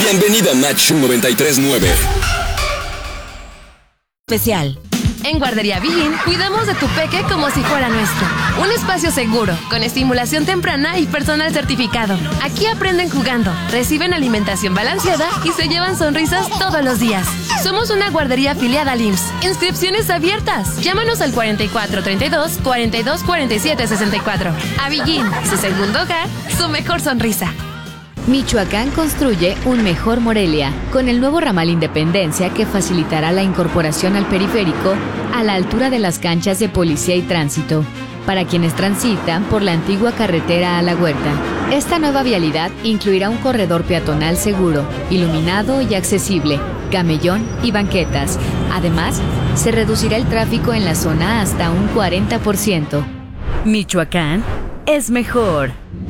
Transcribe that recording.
Bienvenida a Match 93.9. Especial. En Guardería Vigin cuidamos de tu peque como si fuera nuestro. Un espacio seguro, con estimulación temprana y personal certificado. Aquí aprenden jugando, reciben alimentación balanceada y se llevan sonrisas todos los días. Somos una guardería afiliada al IMSS. Inscripciones abiertas. Llámanos al 4432 4247 64. A Vigin, su segundo hogar, su mejor sonrisa. Michoacán construye un mejor Morelia, con el nuevo ramal Independencia que facilitará la incorporación al periférico a la altura de las canchas de policía y tránsito, para quienes transitan por la antigua carretera a La Huerta. Esta nueva vialidad incluirá un corredor peatonal seguro, iluminado y accesible, camellón y banquetas. Además, se reducirá el tráfico en la zona hasta un 40%. Michoacán es mejor.